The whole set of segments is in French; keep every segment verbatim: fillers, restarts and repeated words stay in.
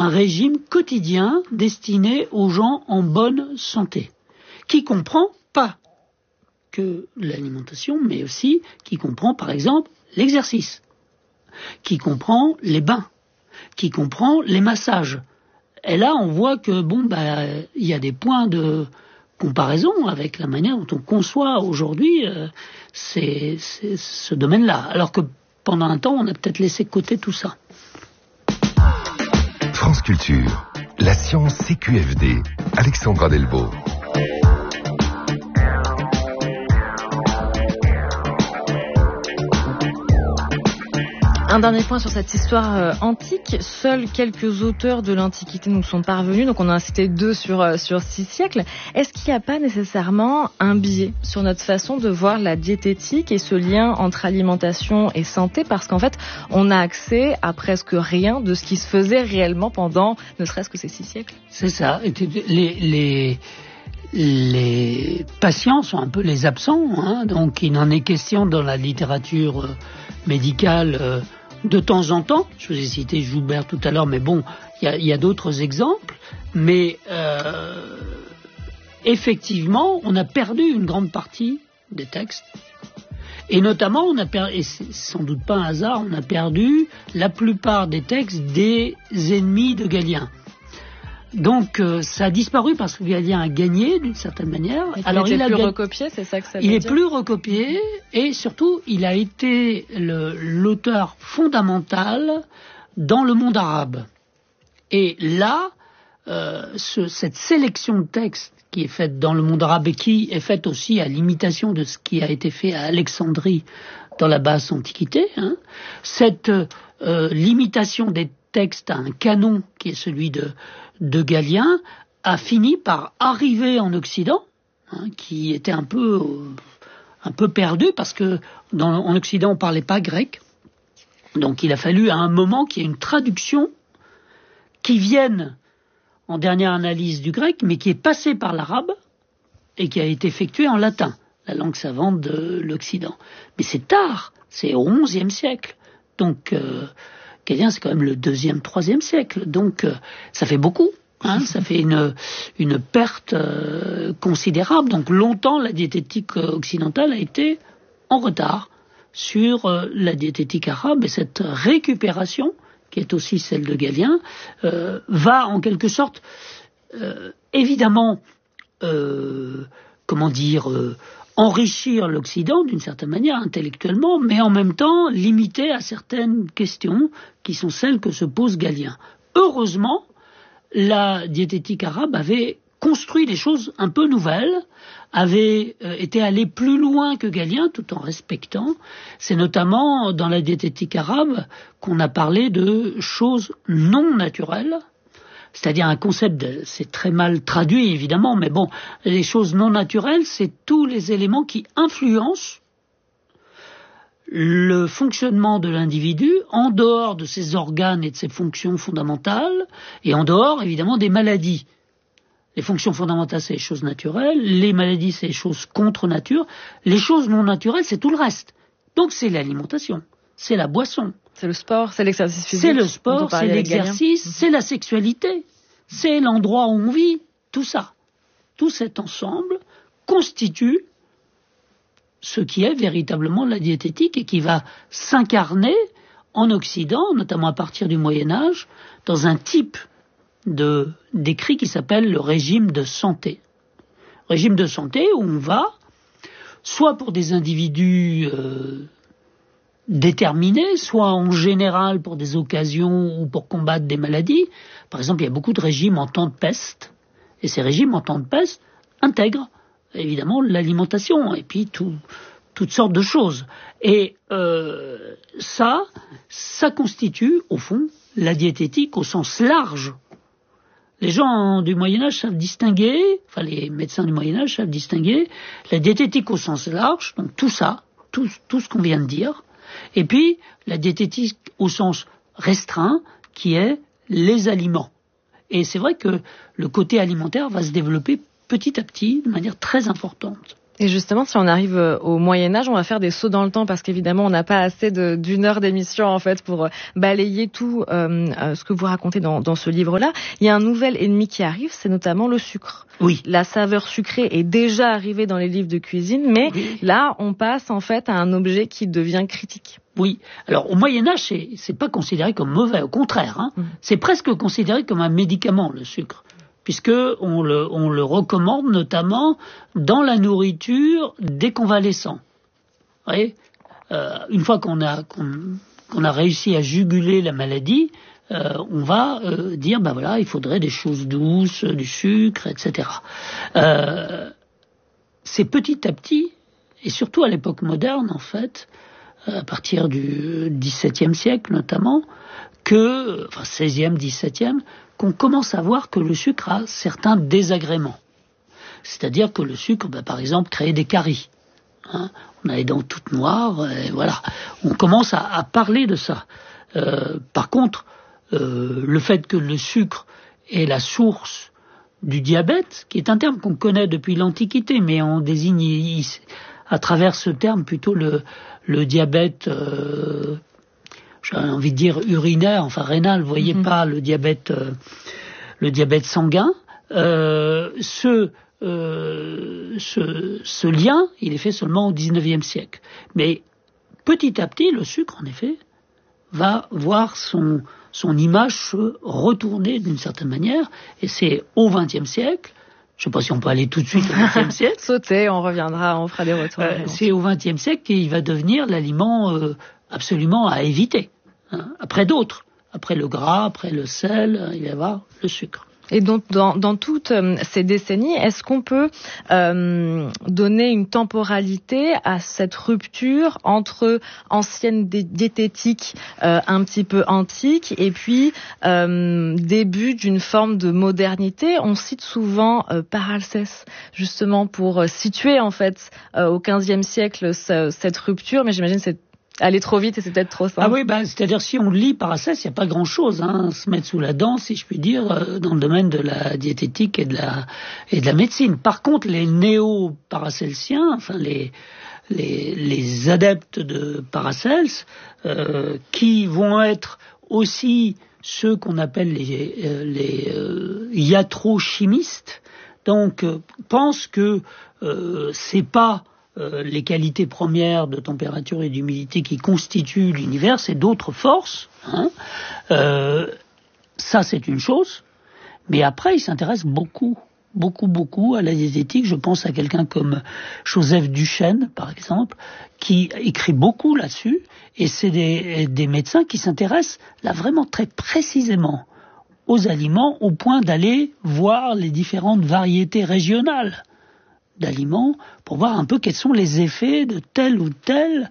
régime quotidien destiné aux gens en bonne santé, qui comprend pas que l'alimentation, mais aussi qui comprend par exemple l'exercice, qui comprend les bains, qui comprend les massages. Et là, on voit que bon, bah, il y a des points de comparaison avec la manière dont on conçoit aujourd'hui euh, c'est, c'est ce domaine-là. Alors que pendant un temps, on a peut-être laissé de côté tout ça. France Culture, la science C Q F D, Alexandra Delbo. Un dernier point sur cette histoire euh, antique. Seuls quelques auteurs de l'Antiquité nous sont parvenus. Donc on en a cité deux sur, euh, sur six siècles. Est-ce qu'il n'y a pas nécessairement un biais sur notre façon de voir la diététique et ce lien entre alimentation et santé? Parce qu'en fait, on a accès à presque rien de ce qui se faisait réellement pendant ne serait-ce que ces six siècles. C'est ça. Les... les... Les patients sont un peu les absents, hein, donc il en est question dans la littérature euh, médicale euh, de temps en temps. Je vous ai cité Joubert tout à l'heure, mais bon, il y a, y a d'autres exemples. Mais euh, effectivement, on a perdu une grande partie des textes. Et notamment, on a perdu, et c'est sans doute pas un hasard, on a perdu la plupart des textes des ennemis de Galien. Donc euh, ça a disparu parce que Galien a gagné d'une certaine manière. Et Alors il il est a plus gagné... recopié, c'est ça que ça veut Il dire. est plus recopié et surtout il a été le, l'auteur fondamental dans le monde arabe. Et là, euh, ce, cette sélection de textes qui est faite dans le monde arabe et qui est faite aussi à l'imitation de ce qui a été fait à Alexandrie dans la basse antiquité, hein, cette euh, limitation des texte à un canon qui est celui de, de Galien a fini par arriver en Occident, hein, qui était un peu, euh, un peu perdu parce que dans, en Occident on parlait pas grec, donc il a fallu à un moment qu'il y ait une traduction qui vienne en dernière analyse du grec, mais qui est passée par l'arabe et qui a été effectuée en latin, la langue savante de l'Occident. Mais c'est tard, c'est au onzième siècle, donc euh, Galien, c'est quand même le deuxième, troisième siècle, donc euh, ça fait beaucoup, hein, ça fait une, une perte euh, considérable. Donc longtemps, la diététique occidentale a été en retard sur euh, la diététique arabe, et cette récupération, qui est aussi celle de Galien, euh, va en quelque sorte, euh, évidemment, euh, comment dire, euh, enrichir l'Occident d'une certaine manière intellectuellement, mais en même temps limiter à certaines questions qui sont celles que se pose Galien. Heureusement, la diététique arabe avait construit des choses un peu nouvelles, avait euh, été allée plus loin que Galien tout en respectant. C'est notamment dans la diététique arabe qu'on a parlé de choses non naturelles, c'est-à-dire un concept, de, c'est très mal traduit évidemment, mais bon, les choses non naturelles, c'est tous les éléments qui influencent le fonctionnement de l'individu en dehors de ses organes et de ses fonctions fondamentales, et en dehors évidemment des maladies. Les fonctions fondamentales, c'est les choses naturelles, les maladies, c'est les choses contre nature, les choses non naturelles, c'est tout le reste. Donc c'est l'alimentation, c'est la boisson. C'est le sport, c'est l'exercice physique. C'est le sport, c'est l'exercice, mmh. c'est la sexualité, c'est l'endroit où on vit, tout ça. Tout cet ensemble constitue ce qui est véritablement la diététique et qui va s'incarner en Occident, notamment à partir du Moyen-Âge, dans un type de, d'écrit qui s'appelle le régime de santé. Régime de santé où on va, soit pour des individus euh, déterminés, soit en général pour des occasions ou pour combattre des maladies. Par exemple, il y a beaucoup de régimes en temps de peste, et ces régimes en temps de peste intègrent évidemment l'alimentation et puis tout, toutes sortes de choses. Et euh, ça, ça constitue au fond la diététique au sens large. Les gens du Moyen-Âge savent distinguer, enfin les médecins du Moyen-Âge savent distinguer la diététique au sens large, donc tout ça, tout, tout ce qu'on vient de dire, et puis la diététique au sens restreint, qui est les aliments. Et c'est vrai que le côté alimentaire va se développer petit à petit, de manière très importante. Et justement, si on arrive au Moyen-Âge, on va faire des sauts dans le temps parce qu'évidemment, on n'a pas assez de, d'une heure d'émission en fait pour balayer tout euh, ce que vous racontez dans, dans ce livre-là. Il y a un nouvel ennemi qui arrive, c'est notamment le sucre. Oui. La saveur sucrée est déjà arrivée dans les livres de cuisine, mais oui. Là, on passe en fait à un objet qui devient critique. Oui. Alors, au Moyen-Âge, c'est, c'est pas considéré comme mauvais, au contraire. Hein. Mmh. C'est presque considéré comme un médicament, le sucre. Puisque on le, on le recommande notamment dans la nourriture des convalescents. Vous voyez, euh, une fois qu'on a, qu'on, qu'on a réussi à juguler la maladie, euh, on va euh, dire, ben voilà, il faudrait des choses douces, du sucre, et cetera. Euh, c'est petit à petit, et surtout à l'époque moderne en fait, à partir du dix-septième siècle notamment, que, enfin seizième, dix-septième, qu'on commence à voir que le sucre a certains désagréments. C'est-à-dire que le sucre, ben, par exemple, crée des caries. Hein, on a les dents toutes noires, et voilà. On commence à, à parler de ça. Euh, par contre, euh, le fait que le sucre est la source du diabète, qui est un terme qu'on connaît depuis l'Antiquité, mais on désigne à travers ce terme plutôt le, le diabète... Euh, j'ai envie de dire urinaire, enfin rénal, vous voyez mmh. pas le diabète, euh, le diabète sanguin. Euh, ce, euh, ce, ce lien, il est fait seulement au dix-neuvième siècle. Mais petit à petit, le sucre, en effet, va voir son, son image se retourner d'une certaine manière. Et c'est au vingtième siècle. Je ne sais pas si on peut aller tout de suite au vingtième siècle. Sauter, on reviendra, on fera des retours. Euh, c'est au vingtième siècle qu'il va devenir l'aliment euh, absolument à éviter. Hein. Après d'autres, après le gras, après le sel, il va y avoir le sucre. Et donc, dans, dans toutes euh, ces décennies, est-ce qu'on peut euh, donner une temporalité à cette rupture entre ancienne dé- diététique euh, un petit peu antique et puis euh, début d'une forme de modernité? On cite souvent euh, Paracelse, justement pour situer en fait euh, au quinzième siècle ce, cette rupture, mais j'imagine que c'est aller trop vite et c'est peut-être trop simple. Ah oui, ben, c'est-à-dire si on lit Paracelse, il n'y a pas grand-chose, hein, se mettre sous la dent, si je puis dire, euh, dans le domaine de la diététique et de la, et de la médecine. Par contre, les néo-paracelsiens, enfin les, les, les adeptes de Paracelse, euh, qui vont être aussi ceux qu'on appelle les, euh, les euh, iatrochimistes, donc euh, pensent que euh, c'est pas Euh, les qualités premières de température et d'humidité qui constituent l'univers, c'est d'autres forces. Hein. Euh, ça, c'est une chose. Mais après, il s'intéresse beaucoup, beaucoup, beaucoup à la diététique. Je pense à quelqu'un comme Joseph Duchesne, par exemple, qui écrit beaucoup là-dessus. Et c'est des, des médecins qui s'intéressent là vraiment très précisément aux aliments, au point d'aller voir les différentes variétés régionales d'aliments pour voir un peu quels sont les effets de tel ou tel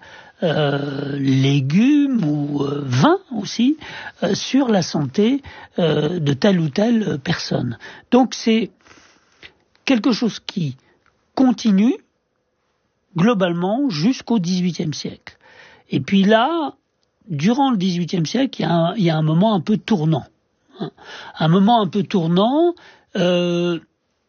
euh, légumes ou euh, vin aussi euh, sur la santé euh, de telle ou telle personne. Donc c'est quelque chose qui continue globalement jusqu'au dix-huitième siècle. Et puis là, durant le dix-huitième siècle, il y a un, il y a un moment un peu tournant. Hein. Un moment un peu tournant... Euh,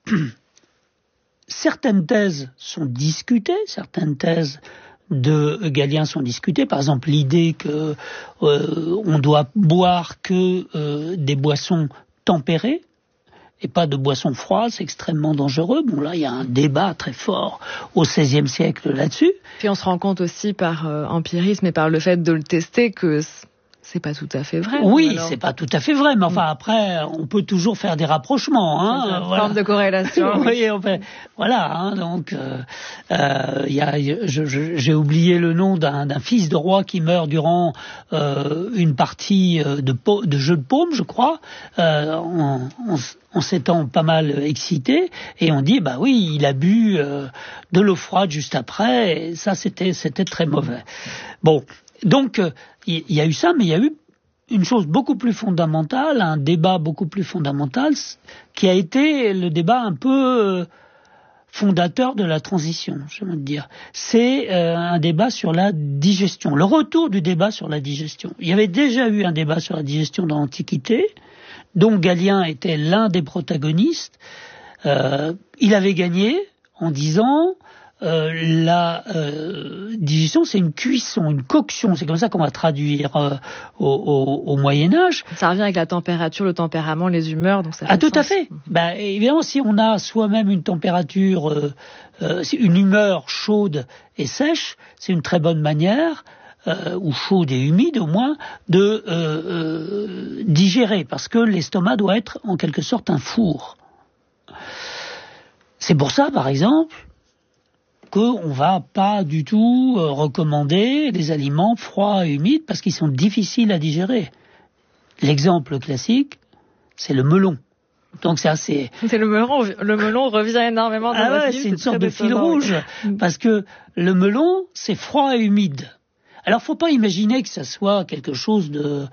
Certaines thèses sont discutées, certaines thèses de Galien sont discutées. Par exemple, l'idée que euh, on doit boire que euh, des boissons tempérées et pas de boissons froides, c'est extrêmement dangereux. Bon, là, il y a un débat très fort au seizième siècle là-dessus. Puis on se rend compte aussi par euh, empirisme et par le fait de le tester que c'est pas tout à fait vrai. Oui, c'est pas tout à fait vrai, mais enfin après, on peut toujours faire des rapprochements. Hein, c'est une voilà. forme de corrélation. Oui, on fait, voilà. Hein, donc, euh, euh, y a, je, je, j'ai oublié le nom d'un, d'un fils de roi qui meurt durant euh, une partie de, de jeu de paume, je crois, euh, en, en, en s'étant pas mal excité, et on dit bah oui, il a bu euh, de l'eau froide juste après, et ça c'était c'était très mauvais. Bon. Donc, il y a eu ça, mais il y a eu une chose beaucoup plus fondamentale, un débat beaucoup plus fondamental, qui a été le débat un peu fondateur de la transition, je veux dire. C'est euh, un débat sur la digestion, le retour du débat sur la digestion. Il y avait déjà eu un débat sur la digestion dans l'Antiquité, dont Galien était l'un des protagonistes. Euh, il avait gagné en disant... euh, la euh, digestion, c'est une cuisson, une coction. C'est comme ça qu'on va traduire euh, au, au, au Moyen-Âge. Ça revient avec la température, le tempérament, les humeurs. Donc ça fait ah, tout sens. à fait. Ben, évidemment, si on a soi-même une température, euh, euh, une humeur chaude et sèche, c'est une très bonne manière, euh, ou chaude et humide au moins, de euh, euh, digérer, parce que l'estomac doit être en quelque sorte un four. C'est pour ça, par exemple, qu'on ne va pas du tout euh, recommander des aliments froids et humides parce qu'ils sont difficiles à digérer. L'exemple classique, c'est le melon. Donc c'est assez... C'est le melon, le melon revient énormément dans ah la ouais, film, c'est une c'est sorte de fil rouge, oui. Parce que le melon, c'est froid et humide. Alors faut pas imaginer que ça soit quelque chose de...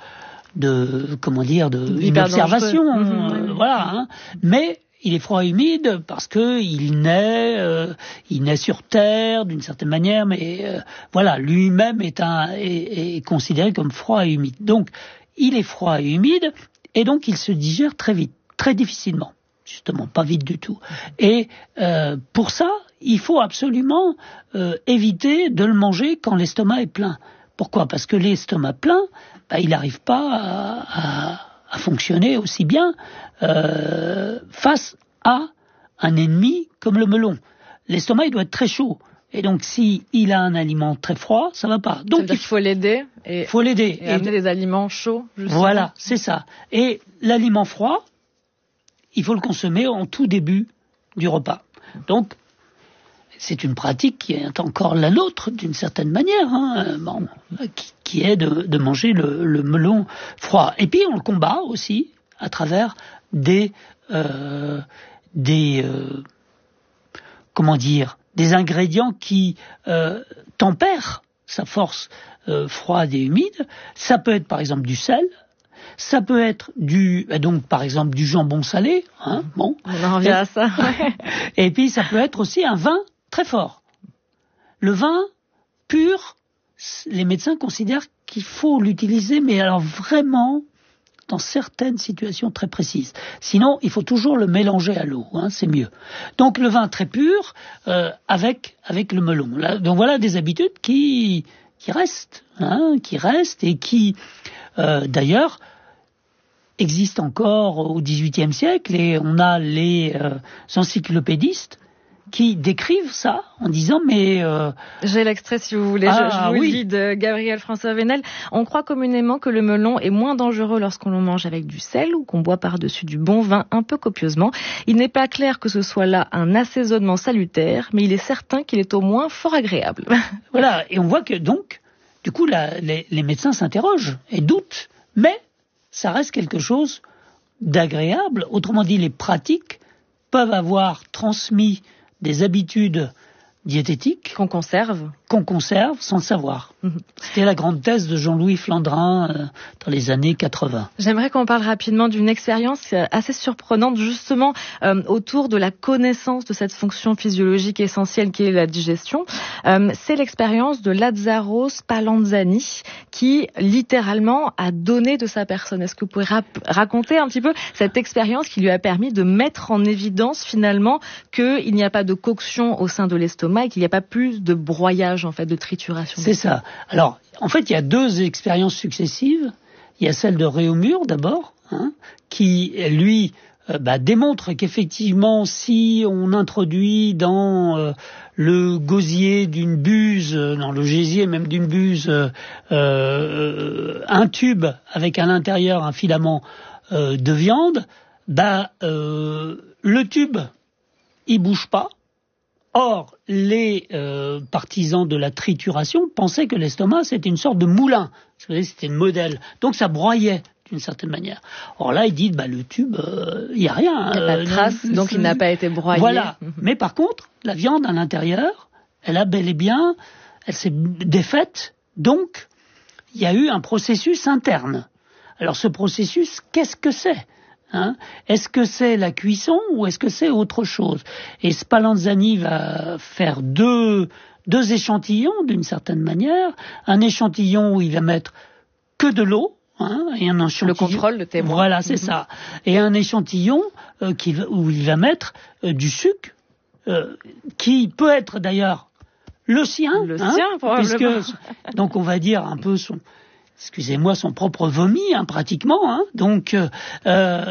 de comment dire, de une observation, mmh, euh, voilà, hein. Mais il est froid et humide parce que il naît, euh, il naît sur Terre d'une certaine manière, mais euh, voilà, lui-même est un est, est considéré comme froid et humide. Donc, il est froid et humide, et donc il se digère très vite, très difficilement, justement, pas vite du tout. Et euh, pour ça, il faut absolument euh, éviter de le manger quand l'estomac est plein. Pourquoi ? Parce que l'estomac plein, bah, il n'arrive pas à, à, à fonctionner aussi bien euh, face à un ennemi comme le melon. L'estomac, il doit être très chaud. Et donc, si il a un aliment très froid, ça va pas. Donc, il faut l'aider. Il faut l'aider. Et, et amener des aliments chauds. Justement. Voilà, c'est ça. Et l'aliment froid, il faut le consommer en tout début du repas. Donc, c'est une pratique qui est encore la nôtre, d'une certaine manière, hein, bon, qui, qui est de, de manger le, le melon froid. Et puis, on le combat aussi à travers des... Euh, des euh, comment dire des ingrédients qui euh, tempèrent sa force euh, froide et humide. Ça peut être par exemple du sel, ça peut être du donc par exemple du jambon salé, hein, bon. On en revient à ça. Et puis ça peut être aussi un vin très fort. Le vin pur, les médecins considèrent qu'il faut l'utiliser, mais alors vraiment dans certaines situations très précises. Sinon, il faut toujours le mélanger à l'eau, hein, c'est mieux. Donc le vin très pur euh, avec avec le melon. Là, donc voilà des habitudes qui qui restent, hein, qui restent et qui euh, d'ailleurs existent encore au dix-huitième siècle. Et on a les euh, encyclopédistes qui décrivent ça en disant mais... Euh... J'ai l'extrait si vous voulez, ah, je, je vous oui. le lis de Gabriel François Venel. On croit communément que le melon est moins dangereux lorsqu'on le mange avec du sel ou qu'on boit par-dessus du bon vin un peu copieusement. Il n'est pas clair que ce soit là un assaisonnement salutaire, mais il est certain qu'il est au moins fort agréable. Voilà, et on voit que donc, du coup, la, les, les médecins s'interrogent et doutent, mais ça reste quelque chose d'agréable. Autrement dit, les pratiques peuvent avoir transmis des habitudes diététiques qu'on conserve, qu'on conserve sans le savoir. Mmh. C'était la grande thèse de Jean-Louis Flandrin euh, dans les années quatre-vingts. J'aimerais qu'on parle rapidement d'une expérience assez surprenante justement euh, autour de la connaissance de cette fonction physiologique essentielle qui est la digestion. Euh, c'est l'expérience de Lazzaro Spallanzani qui littéralement a donné de sa personne. Est-ce que vous pouvez rap- raconter un petit peu cette expérience qui lui a permis de mettre en évidence finalement qu'il n'y a pas de coction au sein de l'estomac et qu'il n'y a pas plus de broyage, en fait, de trituration. C'est ça. Alors, en fait, il y a deux expériences successives. Il y a celle de Réaumur, d'abord, hein, qui, lui, euh, bah, démontre qu'effectivement, si on introduit dans euh, le gosier d'une buse, euh, dans le gésier même d'une buse, euh, euh, un tube avec à l'intérieur un filament euh, de viande, bah, euh, le tube, il bouge pas. Or, les euh, partisans de la trituration pensaient que l'estomac, c'était une sorte de moulin. Vous savez, c'était le modèle. Donc, ça broyait d'une certaine manière. Or là, ils disent, bah, le tube, il euh, n'y a rien. Il n'y a pas de trace, euh, donc il n'a pas été broyé. Voilà. Mais par contre, la viande à l'intérieur, elle a bel et bien, elle s'est défaite. Donc, il y a eu un processus interne. Alors, ce processus, qu'est-ce que c'est ? Hein? Est-ce que c'est la cuisson ou est-ce que c'est autre chose? Et Spallanzani va faire deux, deux échantillons d'une certaine manière. Un échantillon où il va mettre que de l'eau, hein, et un échantillon. Le contrôle de témoin. Voilà, c'est mm-hmm. ça. Et un échantillon euh, qui, où il va mettre euh, du sucre euh, qui peut être d'ailleurs le sien, le hein, sien probablement. puisque, donc on va dire un peu son, excusez-moi, son propre vomi, hein, pratiquement. Hein, donc, euh,